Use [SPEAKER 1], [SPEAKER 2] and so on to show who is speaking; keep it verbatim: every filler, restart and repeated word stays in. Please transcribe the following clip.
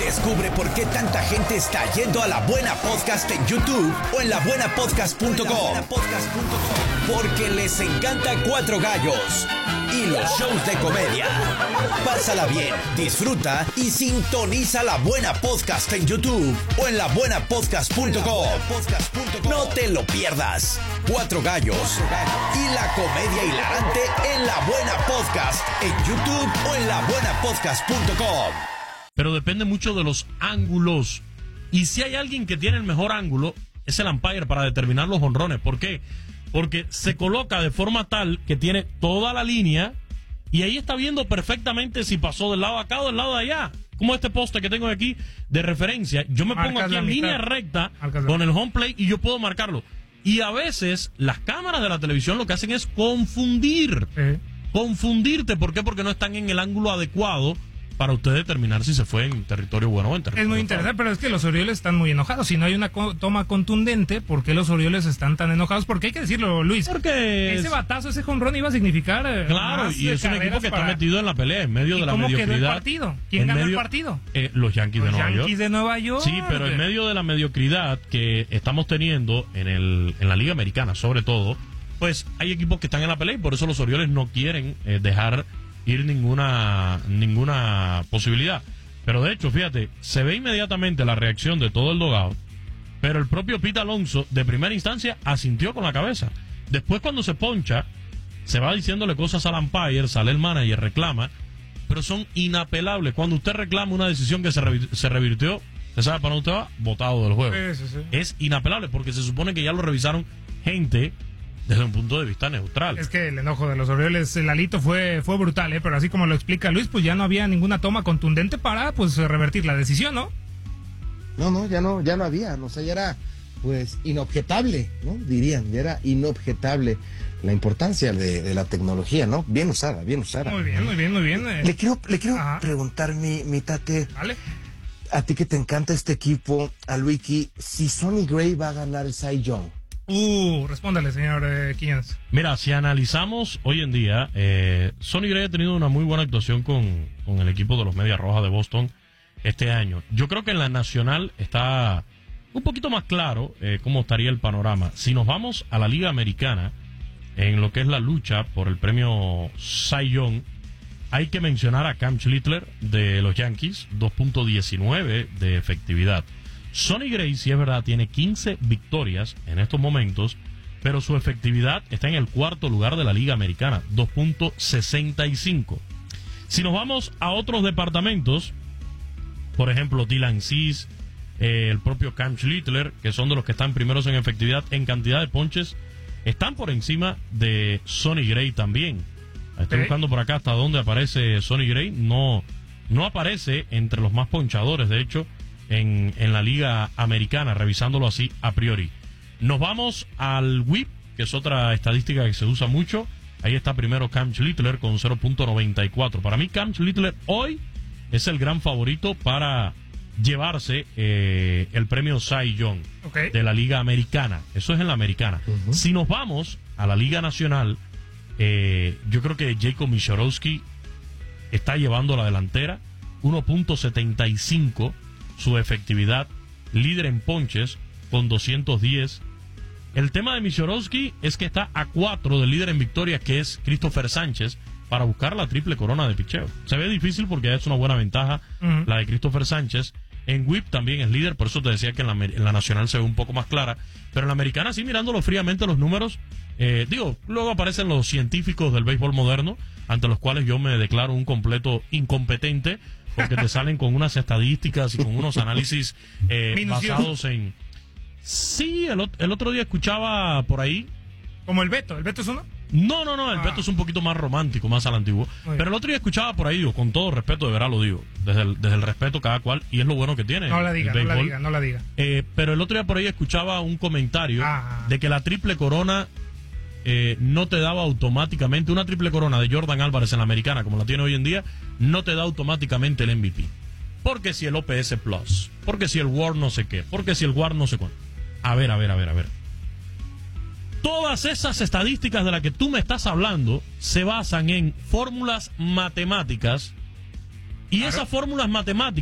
[SPEAKER 1] Descubre por qué tanta gente está yendo a La Buena Podcast en YouTube o en la buena podcast punto com. Porque les encanta Cuatro Gallos y los shows de comedia. Pásala bien, disfruta y sintoniza La Buena Podcast en YouTube o en la buena podcast punto com. No te lo pierdas. Cuatro Gallos y la comedia hilarante en La Buena Podcast en YouTube o en la buena podcast punto com.
[SPEAKER 2] Pero depende mucho de los ángulos. Y si hay alguien que tiene el mejor ángulo, es el umpire para determinar los jonrones. ¿Por qué? Porque se coloca de forma tal que tiene toda la línea y ahí está viendo perfectamente si pasó del lado de acá o del lado de allá. Como este poste que tengo aquí de referencia. Yo me pongo aquí en línea recta con el home plate y yo puedo marcarlo. Y a veces las cámaras de la televisión lo que hacen es confundir. Eh. Confundirte. ¿Por qué? Porque no están en el ángulo adecuado para usted determinar si se fue en territorio bueno o en territorio.
[SPEAKER 3] Es muy interesante, pero es que los Orioles están muy enojados. Si no hay una co- toma contundente, ¿por qué los Orioles están tan enojados? Porque hay que decirlo, Luis.
[SPEAKER 2] Porque
[SPEAKER 3] ese batazo, ese jonrón iba a significar. Eh,
[SPEAKER 2] claro, y es un equipo que para... está metido en la pelea, en medio de la mediocridad.
[SPEAKER 3] ¿Cómo quedó el partido? ¿Quién ganó
[SPEAKER 2] medio...
[SPEAKER 3] el partido?
[SPEAKER 2] Eh, los Yankees
[SPEAKER 3] los
[SPEAKER 2] de Nueva
[SPEAKER 3] Yankees
[SPEAKER 2] York.
[SPEAKER 3] de Nueva York.
[SPEAKER 2] Sí, pero en medio de la mediocridad que estamos teniendo en, el, en la Liga Americana, sobre todo, pues hay equipos que están en la pelea y por eso los Orioles no quieren eh, dejar ir ninguna ninguna posibilidad. Pero de hecho, fíjate, se ve inmediatamente la reacción de todo el dugout, pero el propio Pete Alonso de primera instancia asintió con la cabeza. Después cuando se poncha, se va diciéndole cosas al umpire, sale el manager, reclama, pero son inapelables. Cuando usted reclama una decisión que se, revi- se revirtió, ¿usted sabe para dónde usted va? Botado del juego.
[SPEAKER 3] Sí, sí, sí.
[SPEAKER 2] Es inapelable porque se supone que ya lo revisaron gente desde un punto de vista neutral.
[SPEAKER 3] Es que el enojo de los Orioles, el alito fue fue brutal, ¿eh? Pero así como lo explica Luis, pues ya no había ninguna toma contundente para pues revertir la decisión, ¿no?
[SPEAKER 4] No, no, ya no, ya no había, no sé, ya era pues inobjetable, ¿no? Dirían, ya era inobjetable la importancia de, de la tecnología, ¿no? Bien usada, bien usada.
[SPEAKER 3] Muy bien, muy bien, muy bien. Eh.
[SPEAKER 4] Le quiero, le quiero preguntar, mi, mi tate,
[SPEAKER 3] ¿vale?
[SPEAKER 4] A ti que te encanta este equipo, a Luiki, si Sonny Gray va a ganar el Cy Young.
[SPEAKER 3] Uh, respóndale, señor eh, Quiñones.
[SPEAKER 2] Mira, si analizamos hoy en día, eh, Sonny Gray ha tenido una muy buena actuación con, con el equipo de los Medias Rojas de Boston este año. Yo creo que en la nacional está un poquito más claro eh, cómo estaría el panorama. Si nos vamos a la Liga Americana, en lo que es la lucha por el premio Cy Young, hay que mencionar a Cam Schlittler de los Yankees, dos punto diecinueve de efectividad. Sonny Gray, si es verdad, tiene quince victorias en estos momentos, pero su efectividad está en el cuarto lugar de la Liga Americana, dos punto sesenta y cinco. Si nos vamos a otros departamentos, por ejemplo, Dylan Cease, eh, el propio Cam Schlittler, que son de los que están primeros en efectividad, en cantidad de ponches, están por encima de Sonny Gray también. Estoy okay. buscando por acá hasta dónde aparece Sonny Gray. No, no aparece entre los más ponchadores, de hecho, En, en la Liga Americana, revisándolo así a priori. Nos vamos al whip, que es otra estadística que se usa mucho. Ahí está primero Cam Schlittler con cero punto noventa y cuatro. Para mí Cam Schlittler hoy es el gran favorito para llevarse eh, el premio Cy Young okay. de la Liga Americana. Eso es en la Americana. Uh-huh. Si nos vamos a la Liga Nacional, eh, yo creo que Jacob Mishorowski está llevando la delantera, uno punto setenta y cinco su efectividad, líder en ponches con doscientos diez. El tema de Mishorowski es que está a cuatro del líder en victorias, que es Christopher Sánchez, para buscar la triple corona de picheo. Se ve difícil porque es una buena ventaja uh-huh. la de Christopher Sánchez. En whip también es líder, por eso te decía que en la, en la nacional se ve un poco más clara, pero en la americana, sí, mirándolo fríamente los números, eh, digo, luego aparecen los científicos del béisbol moderno, ante los cuales yo me declaro un completo incompetente, porque te salen con unas estadísticas y con unos análisis eh, basados en... Sí, el, el otro día escuchaba por ahí...
[SPEAKER 3] ¿Como el Beto? ¿El Beto es uno?
[SPEAKER 2] No, no, no, el ah. Beto es un poquito más romántico, más al antiguo. Muy Pero el otro día escuchaba por ahí, digo, con todo respeto, de verdad lo digo, desde el, desde el respeto cada cual, y es lo bueno que tiene.
[SPEAKER 3] No la diga, no la diga, no la diga.
[SPEAKER 2] Eh, pero el otro día por ahí escuchaba un comentario
[SPEAKER 3] ah.
[SPEAKER 2] de que la triple corona... Eh, no te daba automáticamente una triple corona de Jordan Álvarez en la americana como la tiene hoy en día, no te da automáticamente el M V P, porque si el O P S Plus, porque si el W A R no sé qué, porque si el W A R no sé cuánto. A ver, a ver, a ver, a ver todas esas estadísticas de las que tú me estás hablando se basan en fórmulas matemáticas y claro. esas fórmulas matemáticas